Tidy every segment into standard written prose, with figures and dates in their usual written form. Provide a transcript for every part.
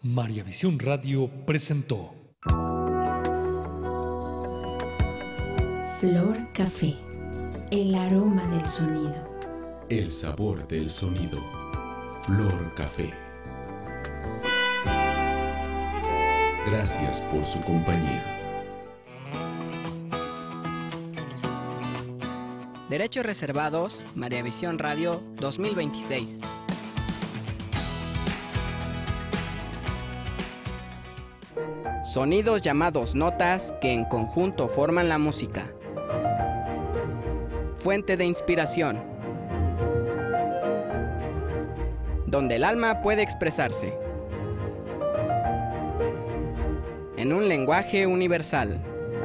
María Visión Radio presentó Flor Café, el aroma del sonido. El sabor del sonido. Flor Café. Gracias por su compañía. Derechos reservados, María Visión Radio 2026. Sonidos llamados notas que en conjunto forman la música. Fuente de inspiración. Donde el alma puede expresarse. En un lenguaje universal.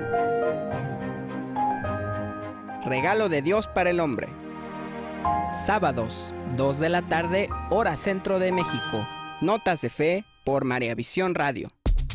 Regalo de Dios para el hombre. Sábados, 2 de la tarde, hora centro de México. Notas de fe por María Visión Radio.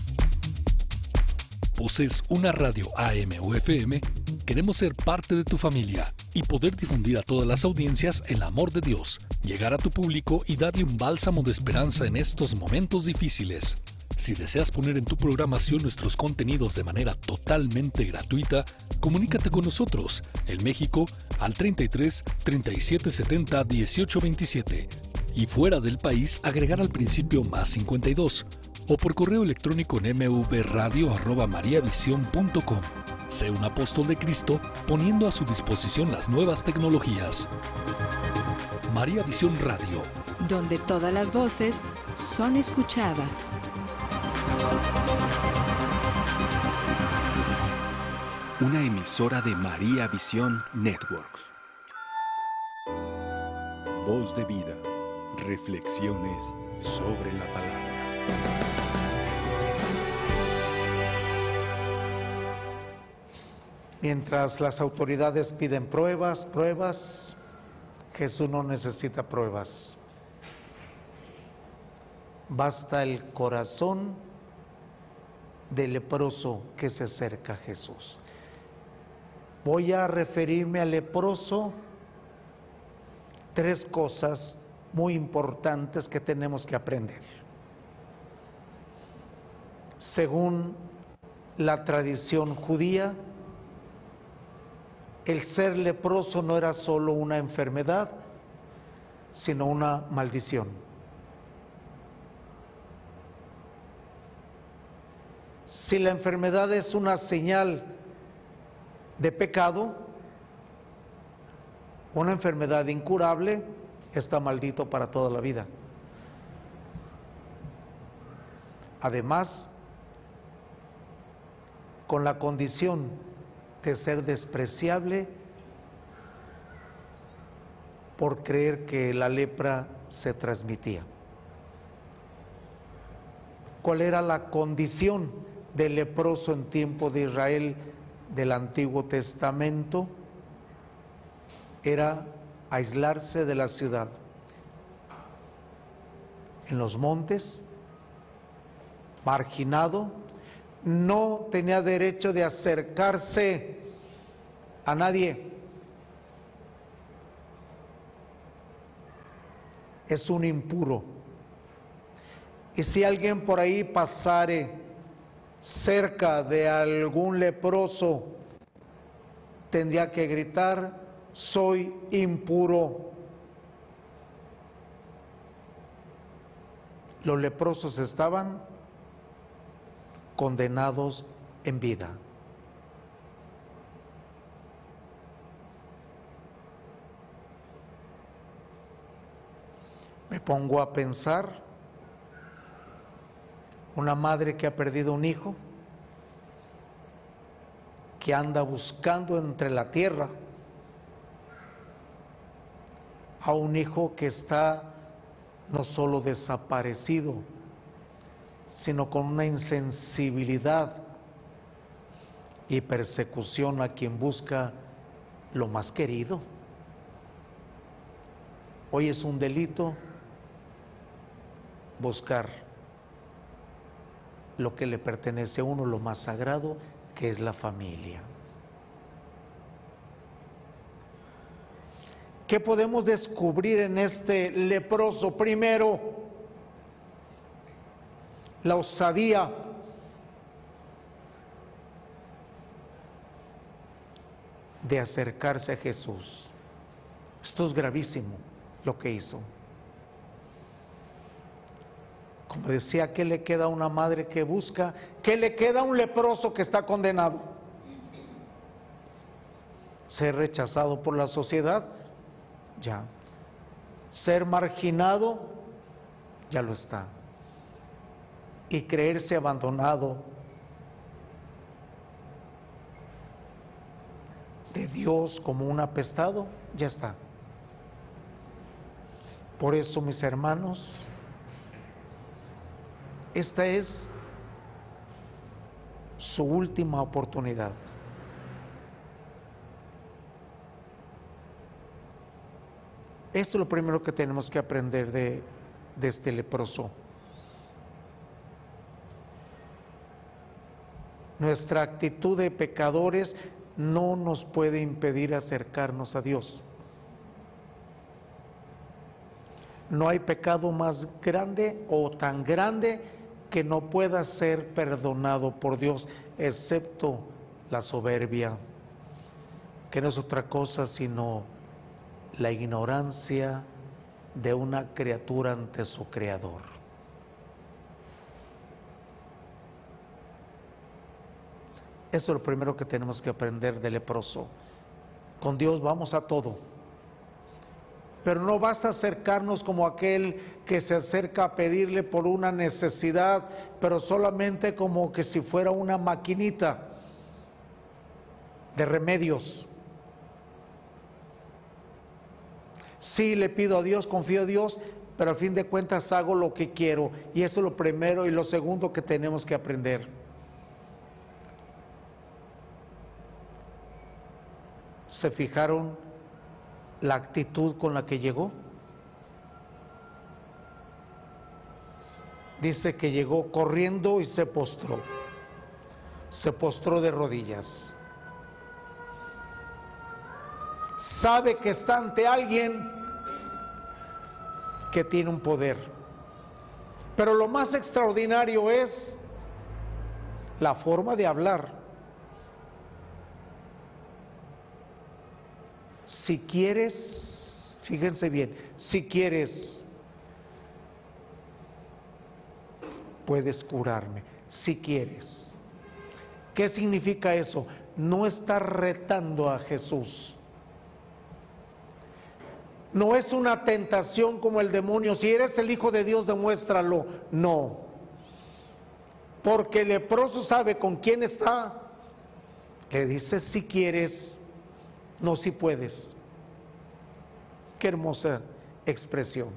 ¿Posees una radio AM o FM? Queremos ser parte de tu familia y poder difundir a todas las audiencias el amor de Dios, llegar a tu público y darle un bálsamo de esperanza en estos momentos difíciles. Si deseas poner en tu programación nuestros contenidos de manera totalmente gratuita, comunícate con nosotros en México al 33 37 70 18 27 y fuera del país agregar al principio +52 o por correo electrónico en mvradio@mariavision.com. Sé un apóstol de Cristo poniendo a su disposición las nuevas tecnologías. María Visión Radio, donde todas las voces son escuchadas. Una emisora de María Visión Networks. Voz de vida. Reflexiones sobre la palabra. Mientras las autoridades piden pruebas, Jesús no necesita pruebas. Basta el corazón del leproso que se acerca a Jesús. Voy a referirme al leproso, 3 cosas muy importantes que tenemos que aprender. Según la tradición judía, el ser leproso no era solo una enfermedad, sino una maldición. Si la enfermedad es una señal de pecado, una enfermedad incurable está maldito para toda la vida. Además, con la condición de ser despreciable por creer que la lepra se transmitía. ¿Cuál era la condición del leproso en tiempo de Israel del Antiguo Testamento? Era aislarse de la ciudad, en los montes, marginado, no tenía derecho de acercarse a nadie. Es un impuro. Y si alguien por ahí pasare cerca de algún leproso, tendría que gritar: soy impuro. Los leprosos estaban condenados en vida. Me pongo a pensar, una madre que ha perdido un hijo, que anda buscando entre la tierra a un hijo que está no solo desaparecido, sino con una insensibilidad y persecución a quien busca lo más querido. Hoy es un delito buscar lo que le pertenece a uno, lo más sagrado, que es la familia. ¿Qué podemos descubrir en este leproso? Primero, la osadía de acercarse a Jesús. Esto es gravísimo lo que hizo. Como decía, ¿qué le queda a una madre que busca? ¿Qué le queda a un leproso que está condenado? Ser rechazado por la sociedad, ya. Ser marginado, ya lo está. Y creerse abandonado de Dios como un apestado, ya está. Por eso, mis hermanos, esta es su última oportunidad. Esto es lo primero que tenemos que aprender de este leproso. Nuestra actitud de pecadores no nos puede impedir acercarnos a Dios. No hay pecado más grande o tan grande que no pueda ser perdonado por Dios, excepto la soberbia, que no es otra cosa sino la ignorancia de una criatura ante su Creador. Eso es lo primero que tenemos que aprender del leproso. Con Dios vamos a todo. Pero no basta acercarnos como aquel que se acerca a pedirle por una necesidad, pero solamente como que si fuera una maquinita de remedios. Sí, le pido a Dios, confío en Dios, pero al fin de cuentas hago lo que quiero. Y eso es lo primero y lo segundo que tenemos que aprender. ¿Se fijaron la actitud con la que llegó? Dice que llegó corriendo y se postró. Se postró de rodillas. Sabe que está ante alguien que tiene un poder. Pero lo más extraordinario es la forma de hablar. Si quieres, fíjense bien, si quieres, puedes curarme, si quieres. ¿Qué significa eso? No está retando a Jesús. No es una tentación como el demonio. Si eres el Hijo de Dios, demuéstralo. No. Porque el leproso sabe con quién está. Le dice si quieres, no si puedes. Qué hermosa expresión.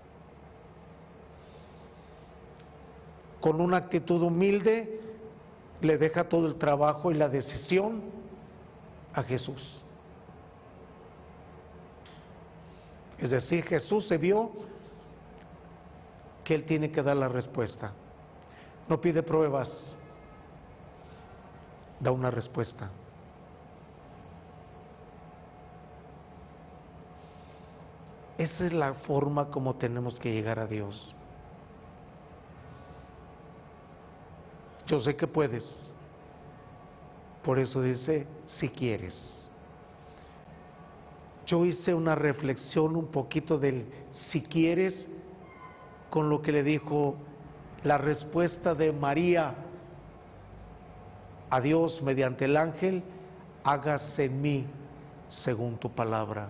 Con una actitud humilde, le deja todo el trabajo y la decisión a Jesús. Es decir, Jesús se vio que Él tiene que dar la respuesta. No pide pruebas, da una respuesta. Esa es la forma como tenemos que llegar a Dios. Yo sé que puedes. Por eso dice, si quieres. Yo hice una reflexión un poquito del si quieres con lo que le dijo la respuesta de María a Dios mediante el ángel: hágase en mí según tu palabra.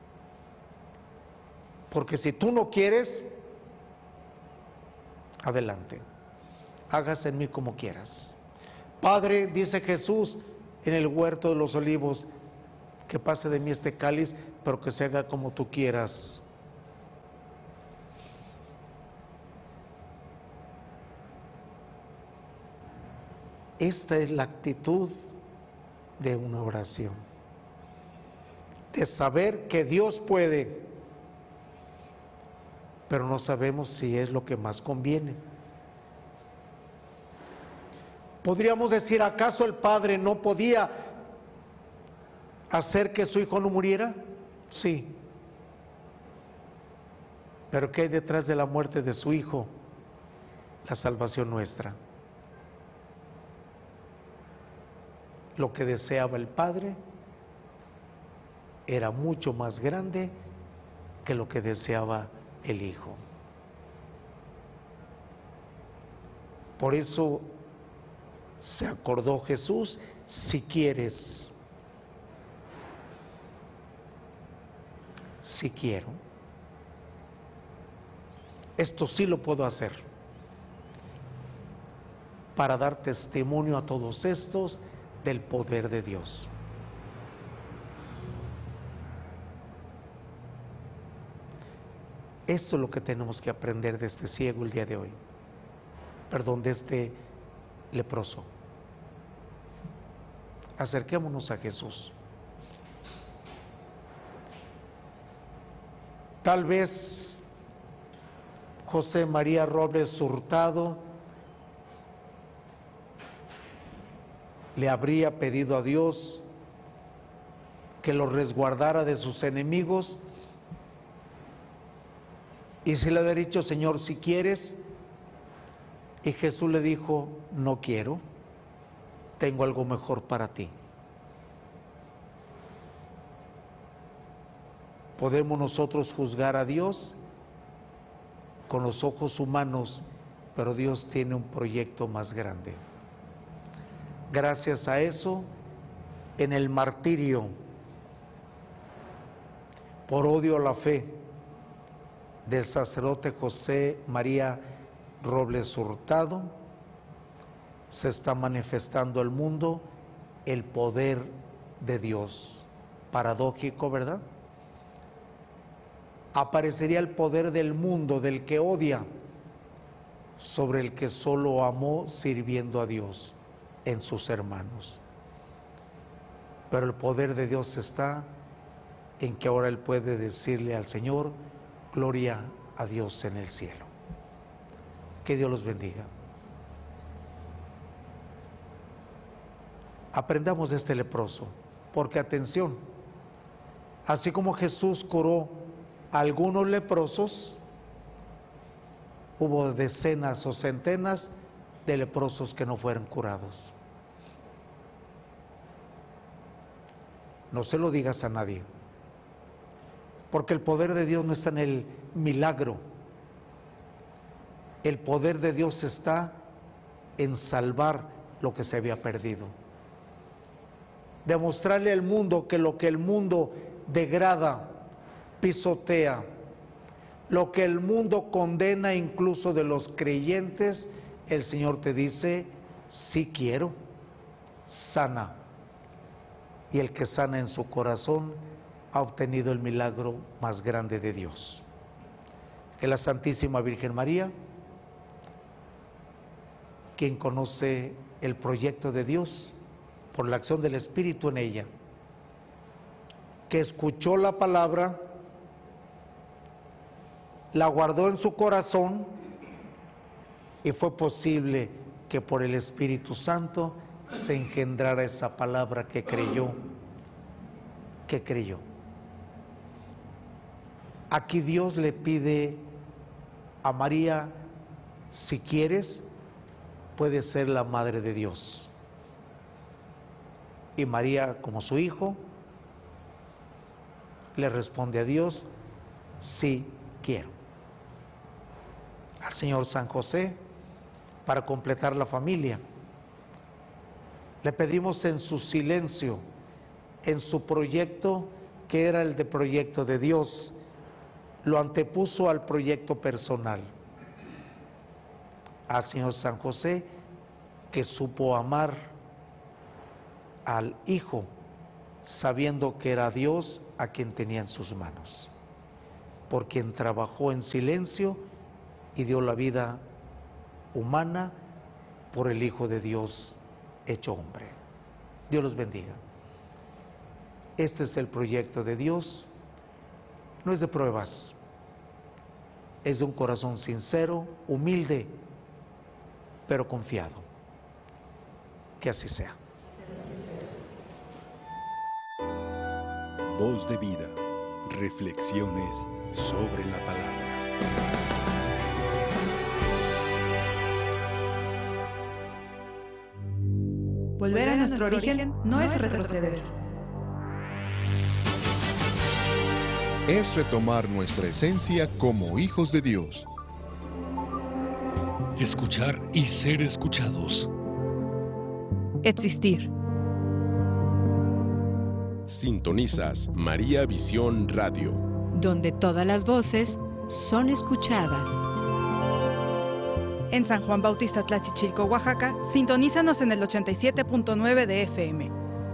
Porque si tú no quieres, adelante, hágase en mí como quieras. Padre, dice Jesús en el huerto de los olivos, que pase de mí este cáliz, pero que se haga como tú quieras. Esta es la actitud de una oración, de saber que Dios puede, pero no sabemos si es lo que más conviene. Podríamos decir, ¿acaso el Padre no podía hacer que su hijo no muriera? Sí. Pero ¿qué hay detrás de la muerte de su hijo? la salvación nuestra. Lo que deseaba el Padre era mucho más grande que lo que deseaba el Hijo. Por eso se acordó Jesús: si quieres, si quiero, esto sí lo puedo hacer, para dar testimonio a todos estos del poder de Dios. Esto es lo que tenemos que aprender de este ciego el día de hoy, de este leproso. Acerquémonos a Jesús. Tal vez José María Robles Hurtado le habría pedido a Dios que lo resguardara de sus enemigos, y se le había dicho: Señor, si quieres. Y Jesús le dijo: no quiero, tengo algo mejor para ti. ¿Podemos nosotros juzgar a Dios? Con los ojos humanos, pero Dios tiene un proyecto más grande. Gracias a eso, en el martirio por odio a la fe del sacerdote José María Robles Hurtado, se está manifestando al mundo el poder de Dios. Paradójico, ¿verdad? Aparecería el poder del mundo, del que odia, sobre el que solo amó sirviendo a Dios en sus hermanos. Pero el poder de Dios está en que ahora él puede decirle al Señor: gloria a Dios en el cielo. Que Dios los bendiga. Aprendamos de este leproso, porque atención, así como Jesús curó a algunos leprosos, hubo decenas o centenas de leprosos que no fueron curados. No se lo digas a nadie, porque el poder de Dios no está en el milagro. El poder de Dios está en salvar lo que se había perdido. Demostrarle al mundo que lo que el mundo degrada, pisotea, lo que el mundo condena incluso de los creyentes, el Señor te dice: sí quiero, sana. Y el que sana en su corazón ha obtenido el milagro más grande de Dios. Que la Santísima Virgen María, quien conoce el proyecto de Dios por la acción del Espíritu en ella, que escuchó la palabra, la guardó en su corazón, y fue posible que por el Espíritu Santo se engendrara esa palabra que creyó. Aquí Dios le pide a María: si quieres, puede ser la madre de Dios. Y María, como su hijo, le responde a Dios: sí quiero. Al Señor San José, para completar la familia, le pedimos en su silencio, en su proyecto, que era el de proyecto de Dios, lo antepuso al proyecto personal. Al Señor San José, que supo amar al Hijo, sabiendo que era Dios a quien tenía en sus manos, por quien trabajó en silencio y dio la vida humana por el Hijo de Dios hecho hombre. Dios los bendiga. Este es el proyecto de Dios. No es de pruebas, es de un corazón sincero, humilde, pero confiado. Que así sea. Voz de vida. Reflexiones sobre la palabra. Volver a nuestro origen no es retroceder. Es retomar nuestra esencia como hijos de Dios. Escuchar y ser escuchados. Existir. Sintonizas María Visión Radio, donde todas las voces son escuchadas. En San Juan Bautista Tlachichilco, Oaxaca, sintonízanos en el 87.9 de FM.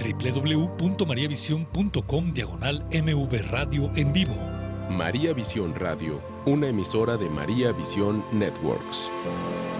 www.mariavision.com/MV Radio en vivo. María Visión Radio, una emisora de María Visión Networks.